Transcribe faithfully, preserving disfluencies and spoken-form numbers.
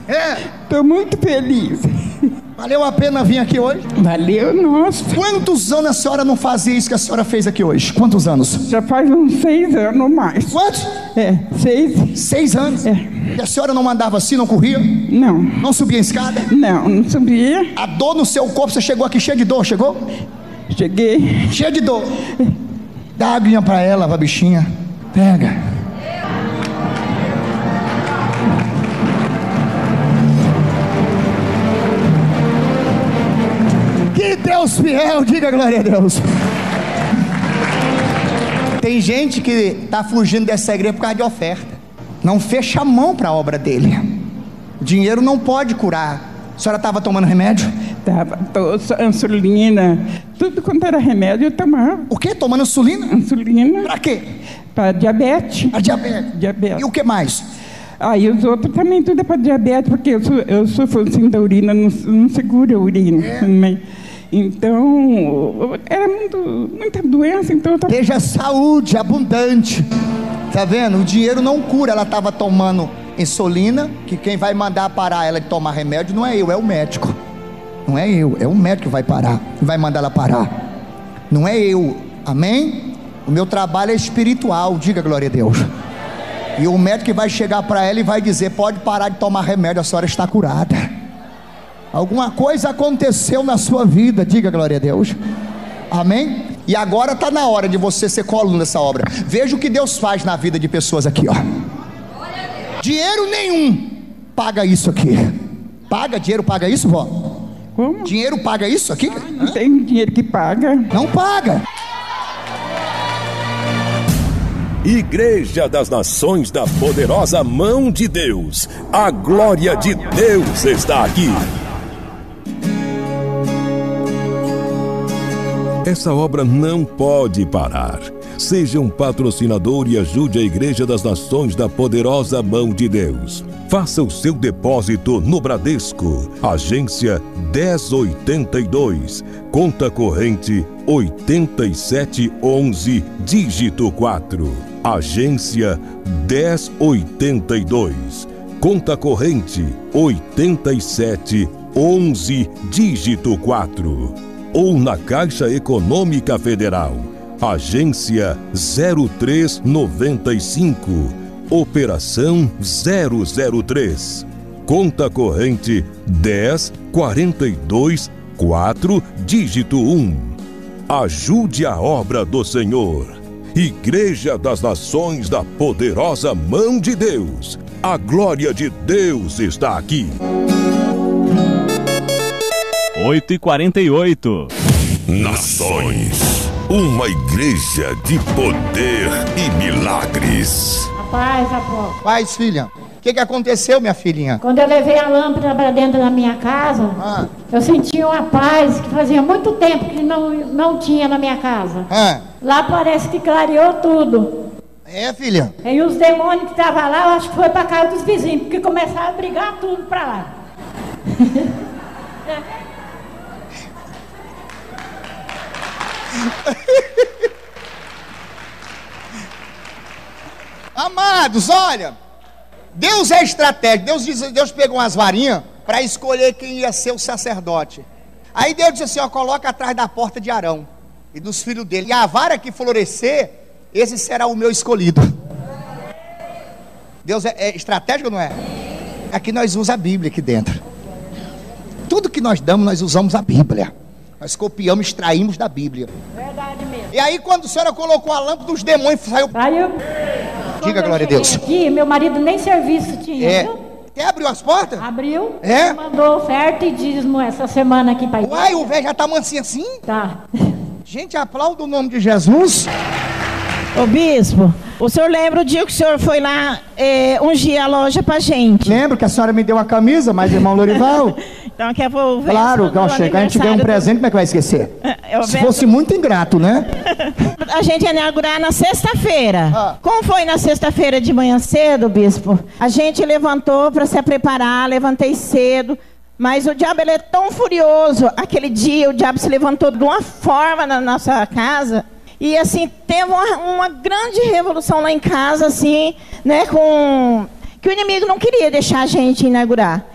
É? Tô muito feliz. Valeu a pena vir aqui hoje? Valeu, nossa. Quantos anos a senhora não fazia isso que a senhora fez aqui hoje? Quantos anos? Já faz uns seis anos ou mais. Quantos? É, seis. Seis anos? É. E a senhora não mandava assim, não corria? Não. Não subia a escada? Não, não subia. A dor no seu corpo, você chegou aqui cheio de dor, chegou? Cheguei. Cheio de dor. Dá a aguinha pra ela, pra bichinha. Pega. Que Deus fiel, diga glória a Deus. Tem gente que está fugindo dessa igreja por causa de oferta. Não fecha a mão para a obra dele. Dinheiro não pode curar. A senhora estava tomando remédio? Tava, tô, insulina, tudo quanto era remédio eu tomava. O quê? Tomando insulina? Insulina. Para quê? Para diabetes. Para diabetes. Diabetes. E o que mais? Ah, e os outros também tudo é para diabetes, porque eu, sou, eu sofro assim da urina, não, não segura a urina. É. Então, era muito, muita doença, então eu tava... Seja saúde abundante. Tá vendo? O dinheiro não cura. Ela estava tomando insulina, que quem vai mandar parar ela de tomar remédio não é eu, é o médico. Não é eu, é o médico que vai parar, que vai mandar ela parar. Não é eu, amém? O meu trabalho é espiritual, diga glória a Deus. E o médico que vai chegar para ela e vai dizer: pode parar de tomar remédio, a senhora está curada. Alguma coisa aconteceu na sua vida, diga glória a Deus, amém? E agora está na hora de você ser coluna dessa obra. Veja o que Deus faz na vida de pessoas aqui, ó. Dinheiro nenhum paga isso aqui. Paga, dinheiro paga isso, vó? Como? Dinheiro paga isso aqui? Ah, não tem dinheiro que paga. Não paga. Igreja das Nações da Poderosa Mão de Deus. A glória de Deus está aqui. Essa obra não pode parar. Seja um patrocinador e ajude a Igreja das Nações da Poderosa Mão de Deus. Faça o seu depósito no Bradesco, agência dez oitenta e dois, conta corrente oitenta e sete onze, dígito quatro. Agência dez oitenta e dois, conta corrente oitenta e sete onze, dígito quatro. Ou na Caixa Econômica Federal, agência zero três noventa e cinco, operação zero zero três, conta corrente dez quarenta e dois quatro, dígito um. Ajude a obra do Senhor. Igreja das Nações da Poderosa Mão de Deus. A glória de Deus está aqui. oito e quarenta e oito. Nações, uma igreja de poder e milagres. Paz, avó. Paz, filha. O que, que aconteceu, minha filhinha? Quando eu levei a lâmpada para dentro da minha casa, ah. eu senti uma paz que fazia muito tempo que não, não tinha na minha casa. Ah. Lá parece que clareou tudo. É, filha? E os demônios que estavam lá, eu acho que foi para casa dos vizinhos, porque começaram a brigar tudo para lá. Amados, olha, Deus é estratégico. Deus, diz, Deus pegou umas varinhas para escolher quem ia ser o sacerdote. Aí Deus disse assim, ó, coloca atrás da porta de Arão e dos filhos dele, e a vara que florescer, esse será o meu escolhido. Deus é, é estratégico, não é? Aqui nós usamos a Bíblia aqui dentro. Tudo que nós damos, nós usamos a Bíblia. Nós copiamos, extraímos da Bíblia. Verdade mesmo. E aí quando a senhora colocou a lâmpada, os demônios saiu. Saiu. Diga glória a Deus. Aqui, meu marido nem serviço tinha. É. Viu? Até abriu as portas? Abriu. É? Mandou oferta e dízimo essa semana aqui para Uai, o velho já tá mansinho assim? Tá. Gente, aplauda o nome de Jesus. Ô bispo, o senhor lembra o dia que o senhor foi lá é, ungir a loja pra gente? Lembro que a senhora me deu uma camisa, mas irmão Lorival. Então que eu vou ver. Claro, não chega, a gente ganha um presente, como é que vai esquecer? Eu Se fosse muito ingrato, né? A gente ia inaugurar na sexta-feira. Ah. Como foi na sexta-feira de manhã cedo, bispo? A gente levantou para se preparar, levantei cedo. Mas o diabo ele é tão furioso. Aquele dia o diabo se levantou de uma forma na nossa casa. E assim, teve uma, uma grande revolução lá em casa, assim, né, com... que o inimigo não queria deixar a gente inaugurar.